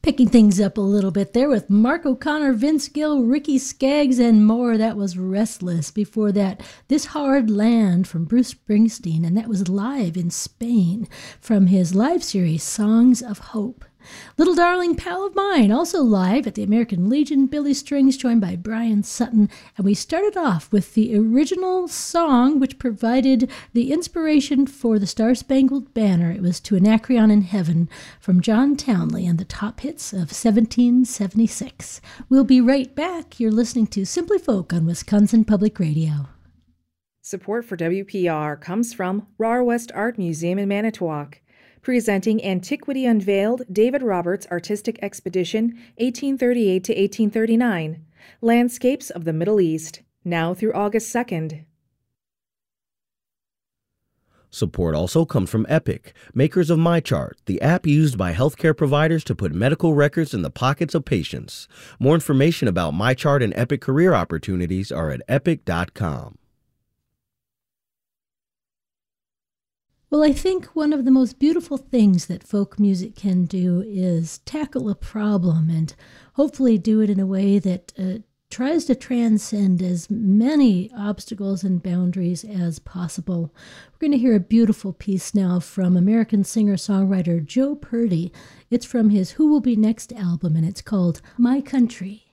Picking things up a little bit there with Mark O'Connor, Vince Gill, Ricky Skaggs, and more. That was Restless. Before that, This Hard Land from Bruce Springsteen, and that was live in Spain from his live series, Songs of Hope. Little Darling Pal of Mine, also live at the American Legion, Billy Strings, joined by Brian Sutton. And we started off with the original song, which provided the inspiration for the Star-Spangled Banner. It was To Anacreon in Heaven from John Townley and the top hits of 1776. We'll be right back. You're listening to Simply Folk on Wisconsin Public Radio. Support for WPR comes from RAR West Art Museum in Manitowoc, presenting Antiquity Unveiled, David Roberts Artistic Expedition, 1838 to 1839, Landscapes of the Middle East, now through August 2nd. Support also comes from Epic, makers of MyChart, the app used by healthcare providers to put medical records in the pockets of patients. More information about MyChart and Epic career opportunities are at epic.com. Well, I think one of the most beautiful things that folk music can do is tackle a problem and hopefully do it in a way that tries to transcend as many obstacles and boundaries as possible. We're going to hear a beautiful piece now from American singer-songwriter Joe Purdy. It's from his Who Will Be Next album, and it's called My Country.